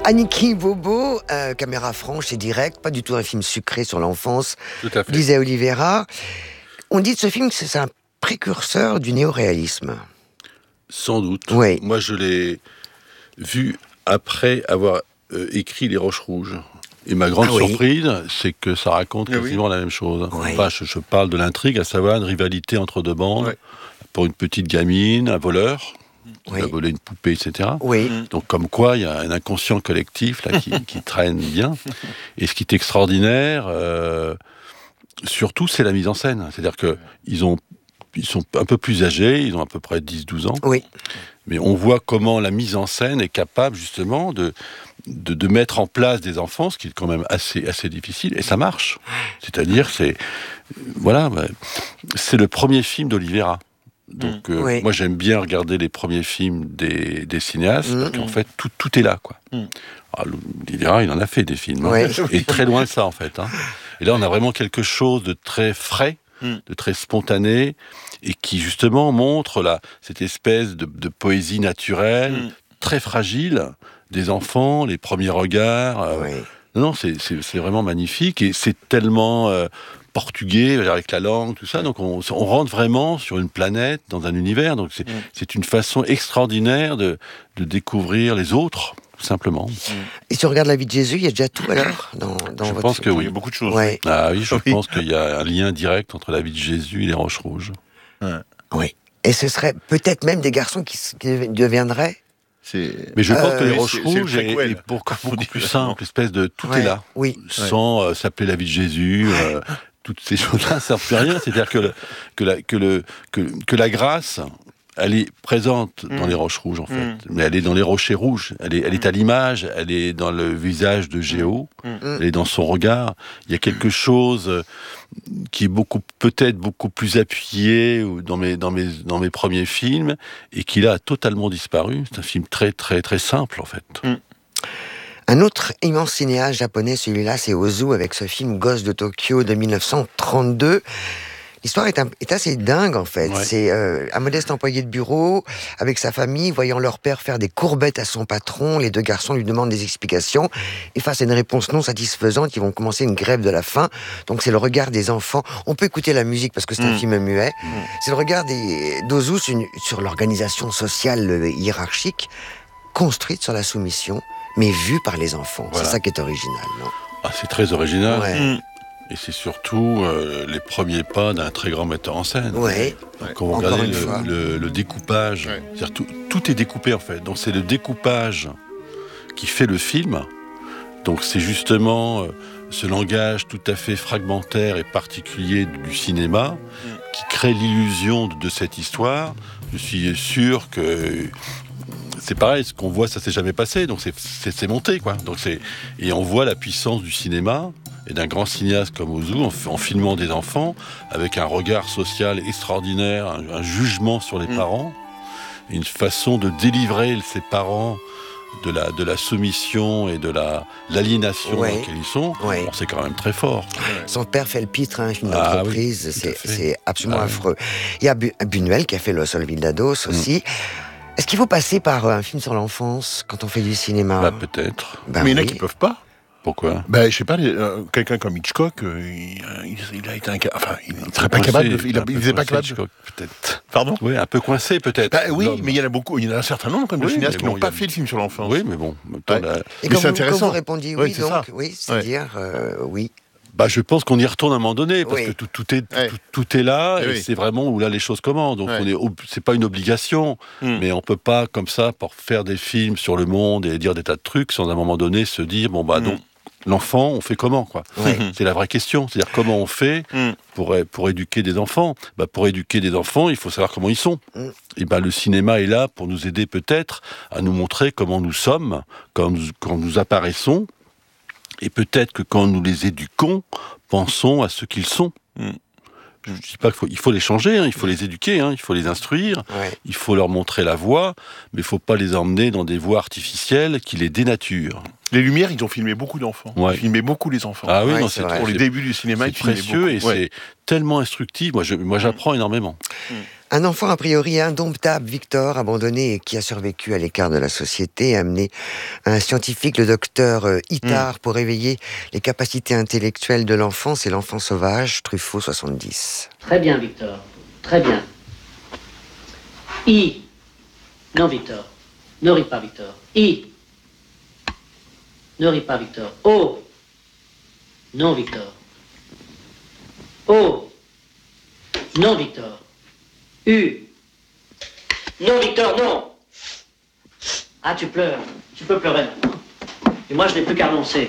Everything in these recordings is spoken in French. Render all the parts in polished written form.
Aniki Bobo, caméra franche et directe, pas du tout un film sucré sur l'enfance, Tout à fait. disait Oliveira. On dit de ce film que c'est un précurseur du néo-réalisme. Sans doute. Oui. Moi, je l'ai vu après avoir écrit Les Roches Rouges. Et ma grande surprise, c'est que ça raconte quasiment la même chose. Oui. Enfin, je parle de l'intrigue, à savoir une rivalité entre deux bandes, pour une petite gamine, un voleur, qui a volé une poupée, etc. Oui. Donc, comme quoi, il y a un inconscient collectif là, qui traîne bien. Et ce qui est extraordinaire, surtout, c'est la mise en scène. C'est-à-dire qu'ils sont un peu plus âgés, ils ont à peu près 10-12 ans. Oui. Mais on voit comment la mise en scène est capable, justement, de mettre en place des enfants, ce qui est quand même assez difficile, et ça marche. C'est-à-dire que c'est le premier film d'Oliveira. Donc, moi, j'aime bien regarder les premiers films des cinéastes, parce qu'en fait, tout est là, quoi. Alors, Oliveira, il en a fait des films, et très loin de ça, en fait. Et là, on a vraiment quelque chose de très frais, de très spontané, et qui, justement, montre cette espèce de poésie naturelle, très fragile, des enfants, les premiers regards. Non, c'est vraiment magnifique, et c'est tellement portugais, avec la langue, tout ça, donc on rentre vraiment sur une planète, dans un univers, donc c'est une façon extraordinaire de découvrir les autres, tout simplement. Et si on regarde la vie de Jésus, il y a déjà tout alors dans Je votre pense que film. oui. Il y a beaucoup de choses. Ouais. Ah oui, je pense qu'il y a un lien direct entre la vie de Jésus et les Roches Rouges. Oui. Et ce serait peut-être même des garçons qui deviendraient. Mais je pense que les oui, Roches c'est le Rouges est préquel. beaucoup plus simple, espèce de tout est là, sans s'appeler la vie de Jésus. Toutes ces choses-là ne servent plus à rien. C'est-à-dire que la grâce, elle est présente dans les Roches Rouges, en fait. Mais elle est dans les rochers rouges. Elle est à l'image, elle est dans le visage de Géo, elle est dans son regard. Il y a quelque chose qui est peut-être beaucoup plus appuyé dans mes premiers films, et qui là a totalement disparu. C'est un film très, très, très simple, en fait. Un autre immense cinéaste japonais, celui-là, c'est Ozu, avec ce film Ghost de Tokyo de 1932. L'histoire est assez dingue, en fait. C'est un modeste employé de bureau, avec sa famille, voyant leur père faire des courbettes à son patron. Les deux garçons lui demandent des explications. Et face à une réponse non satisfaisante, ils vont commencer une grève de la faim. Donc c'est le regard des enfants. On peut écouter la musique, parce que c'est un film muet. C'est le regard d'Ozu sur l'organisation sociale hiérarchique, construite sur la soumission, mais vue par les enfants. Voilà. C'est ça qui est original, non ? Ah, c'est très original. Et c'est surtout les premiers pas d'un très grand metteur en scène. Quand vous regardez le découpage, c'est-à-dire tout est découpé, en fait. Donc c'est le découpage qui fait le film. Donc c'est justement ce langage tout à fait fragmentaire et particulier du cinéma qui crée l'illusion de cette histoire. Je suis sûr que c'est pareil, ce qu'on voit, ça s'est jamais passé, donc c'est monté, quoi. Donc et on voit la puissance du cinéma et d'un grand cinéaste comme Ozu en filmant des enfants avec un regard social extraordinaire, un jugement sur les parents, une façon de délivrer ses parents de la soumission et de l'aliénation dans laquelle ils sont. Bon, c'est quand même très fort. Son père fait le pitre, un film d'entreprise, c'est absolument affreux. Il y a Buñuel qui a fait Los Olvidados aussi. Est-ce qu'il faut passer par un film sur l'enfance quand on fait du cinéma ? Peut-être. Mais il y en a qui ne peuvent pas. Pourquoi ? Je sais pas, quelqu'un comme Hitchcock, il a été il ne serait pas capable de... Il n'était pas capable Hitchcock, peut-être. Pardon ? Oui, un peu coincé, peut-être. Oui, mais il y en a beaucoup, il y en a un certain nombre quand même de cinéastes qui n'ont pas fait le film sur l'enfance. Oui, mais bon. Et mais c'est intéressant. Quand vous répondiez oui, donc, c'est-à-dire oui. Je pense qu'on y retourne à un moment donné, parce que tout est là, et c'est vraiment où là les choses commencent. Donc c'est pas une obligation, mais on peut pas comme ça pour faire des films sur le monde et dire des tas de trucs sans à un moment donné se dire donc l'enfant, on fait comment, quoi. C'est la vraie question, c'est-à-dire comment on fait pour éduquer des enfants. Pour éduquer des enfants, il faut savoir comment ils sont. Et le cinéma est là pour nous aider peut-être à nous montrer comment nous sommes, quand nous apparaissons. Et peut-être que quand nous les éduquons, pensons à ce qu'ils sont. Je ne dis pas qu'il faut les changer, il faut les éduquer, il faut les instruire, il faut leur montrer la voie, mais il ne faut pas les emmener dans des voies artificielles qui les dénaturent. Les Lumières, ils ont filmé beaucoup d'enfants. Ils filmaient beaucoup les enfants. Ah oui, c'est pour les débuts du cinéma, c'est précieux et c'est tellement instructif. Moi, j'apprends énormément. Un enfant a priori indomptable, Victor, abandonné et qui a survécu à l'écart de la société, a amené un scientifique, le docteur Itard, pour éveiller les capacités intellectuelles de l'enfant. C'est l'enfant sauvage, Truffaut 70. Très bien, Victor. Très bien. I. Non, Victor. Ne ris pas, Victor. I. Ne ris pas, Victor. O. Non, Victor. O. Non, Victor. U. Non, Victor, non. Ah, tu pleures. Tu peux pleurer maintenant. Et moi, je n'ai plus qu'à renoncer.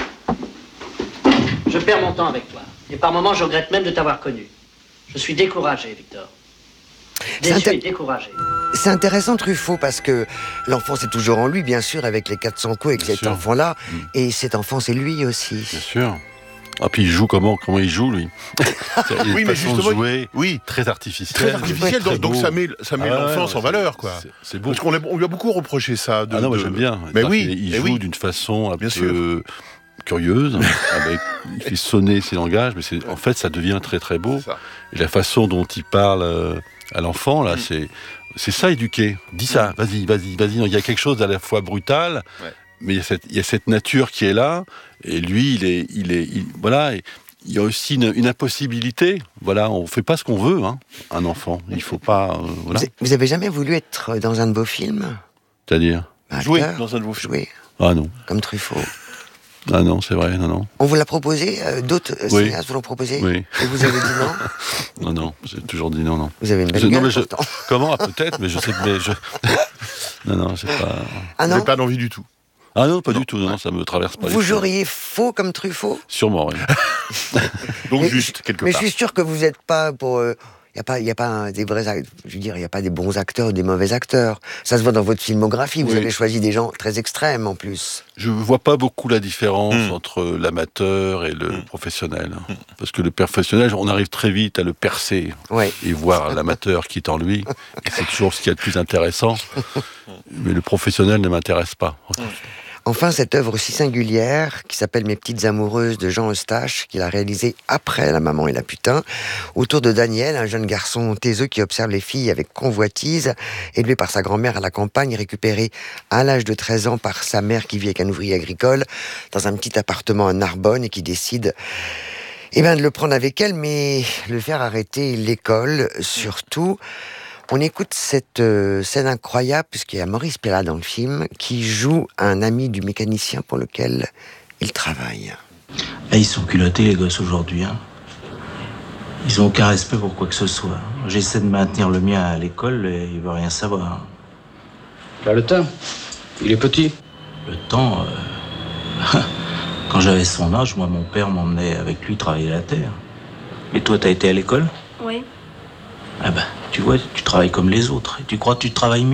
Je perds mon temps avec toi. Et par moments, je regrette même de t'avoir connu. Je suis découragé, Victor. Déçu et découragé. C'est intéressant, Truffaut, parce que l'enfance est toujours en lui, bien sûr, avec les 400 coups, avec cet enfant-là. Et cet enfant, c'est lui aussi. Bien sûr. Ah, puis il joue comment il joue, lui. Il a une façon de jouer très artificielle. Très artificielle, donc ça met l'enfance en valeur, quoi. C'est beau. Parce qu'on lui a beaucoup reproché ça. Non, moi j'aime bien. Mais il joue d'une façon un peu curieuse, il fait sonner ses langages, mais en fait ça devient très très beau. Et la façon dont il parle à l'enfant, là, c'est ça, éduquer. Dis ça, vas-y. Il y a quelque chose d'à la fois brutal, mais il y a cette nature qui est là, et lui, voilà. Et il y a aussi une impossibilité. Voilà, on fait pas ce qu'on veut, hein, un enfant. Il faut pas. Voilà. Vous avez jamais voulu être dans un de vos films ? C'est-à-dire jouer dans un de vos films. Jouer. Ah non. Comme Truffaut. Ah non, c'est vrai, non. On vous l'a proposé, d'autres cinéastes vous l'ont proposé. Oui. Et vous avez dit non. Non, j'ai toujours dit non. Vous avez une belle gueule, pourtant. Comment peut-être, mais je sais que non, j'ai pas. Ah non. J'ai pas d'envie du tout. Ah non, pas du tout, non, ça me traverse pas. Vous joueriez faux comme Truffaut ? Sûrement, oui. Donc juste, quelque part. Mais je suis sûr que vous n'êtes pas pour... Il n'y a pas des vrais acteurs, je veux dire, il n'y a pas des bons acteurs ou des mauvais acteurs. Ça se voit dans votre filmographie, vous avez choisi des gens très extrêmes en plus. Je ne vois pas beaucoup la différence entre l'amateur et le professionnel. Parce que le professionnel, on arrive très vite à le percer et voir l'amateur qui est en lui. Et c'est toujours ce qu'il y a de plus intéressant. Mais le professionnel ne m'intéresse pas. Enfin, cette œuvre si singulière, qui s'appelle Mes petites amoureuses de Jean Eustache, qu'il a réalisée après La maman et la putain, autour de Daniel, un jeune garçon taiseux qui observe les filles avec convoitise, élevé par sa grand-mère à la campagne, récupéré à l'âge de 13 ans par sa mère qui vit avec un ouvrier agricole, dans un petit appartement à Narbonne, et qui décide de le prendre avec elle, mais le faire arrêter l'école, surtout. On écoute cette scène incroyable, puisqu'il y a Maurice Pialat dans le film, qui joue un ami du mécanicien pour lequel il travaille. Ils sont culottés, les gosses, aujourd'hui. Hein. Ils n'ont aucun respect pour quoi que ce soit. J'essaie de maintenir le mien à l'école et il ne veut rien savoir. Là, le temps, il est petit. Le temps... Quand j'avais son âge, moi, mon père m'emmenait avec lui travailler la terre. Et toi, t'as été à l'école ? Oui. Ah ben, tu vois, tu travailles comme les autres. Et tu crois que tu travailles mieux ?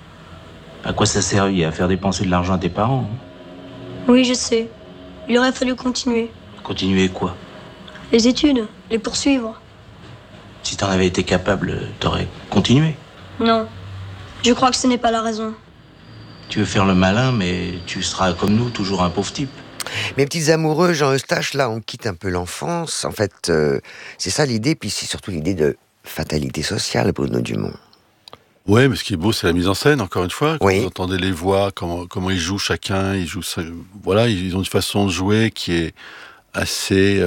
À quoi ça servait ? À faire dépenser de l'argent à tes parents ? Oui, je sais. Il aurait fallu continuer. Continuer quoi ? Les études, les poursuivre. Si t'en avais été capable, t'aurais continué. Non. Je crois que ce n'est pas la raison. Tu veux faire le malin, mais tu seras comme nous, toujours un pauvre type. Mes petites amoureux, Jean Eustache, là, on quitte un peu l'enfance. En fait, c'est ça l'idée, puis c'est surtout l'idée de fatalité sociale, Bruno Dumont. Ouais, mais ce qui est beau, c'est la mise en scène, encore une fois. Quand vous entendez les voix, comment ils jouent chacun, ils ont une façon de jouer qui est assez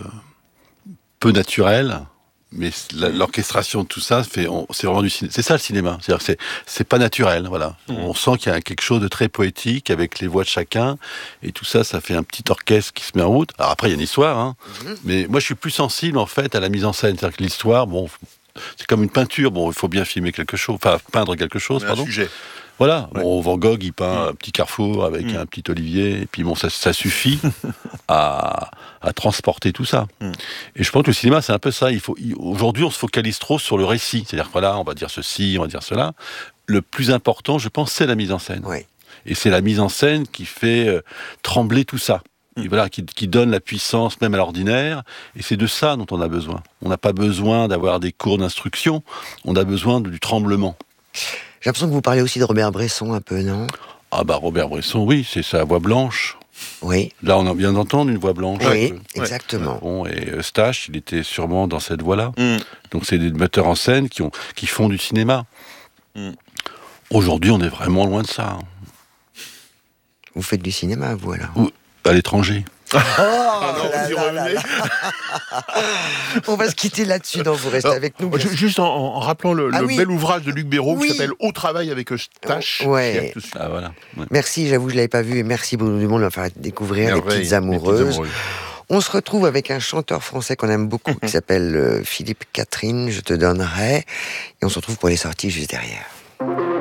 peu naturelle. Mais l'orchestration de tout ça, c'est vraiment du cinéma. C'est ça le cinéma. C'est-à-dire c'est pas naturel, voilà. On sent qu'il y a quelque chose de très poétique avec les voix de chacun, et tout ça, ça fait un petit orchestre qui se met en route. Alors après, il y a une histoire, hein. Mais moi, je suis plus sensible en fait à la mise en scène. C'est-à-dire que l'histoire, c'est comme une peinture. Il faut bien filmer quelque chose, enfin peindre quelque chose, pardon. Un sujet. Voilà, Van Gogh, il peint un petit carrefour avec un petit olivier, et puis ça suffit à transporter tout ça. Et je pense que le cinéma, c'est un peu ça. Aujourd'hui, on se focalise trop sur le récit. C'est-à-dire que on va dire ceci, on va dire cela. Le plus important, je pense, c'est la mise en scène. Et c'est la mise en scène qui fait trembler tout ça. Et voilà, qui donne la puissance même à l'ordinaire. Et c'est de ça dont on a besoin. On n'a pas besoin d'avoir des cours d'instruction, on a besoin du tremblement. J'ai l'impression que vous parlez aussi de Robert Bresson un peu, non ? Ah Robert Bresson, oui, c'est sa voix blanche. Oui. Là, on vient d'entendre une voix blanche. Oui, exactement. Bon, et Eustache, il était sûrement dans cette voie-là. Donc, c'est des metteurs en scène qui font du cinéma. Aujourd'hui, on est vraiment loin de ça. Vous faites du cinéma, vous, alors? À l'étranger. On va se quitter là-dessus, donc vous restez avec nous. Juste en rappelant le bel ouvrage de Luc Béraud qui s'appelle Au travail avec Eustache. Ouais. Voilà. Merci, j'avoue, je ne l'avais pas vu, et merci Bruno Dumont de me faire découvrir Les Petites Amoureuses. On se retrouve avec un chanteur français qu'on aime beaucoup, qui s'appelle Philippe Catherine, Je te donnerai. Et on se retrouve pour les sorties juste derrière.